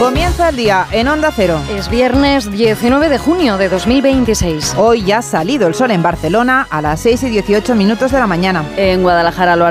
Comienza el día en Onda Cero. Es viernes 19 de junio de 2026. Hoy ya ha salido el sol en Barcelona a las 6:18 de la mañana. En Guadalajara lo hará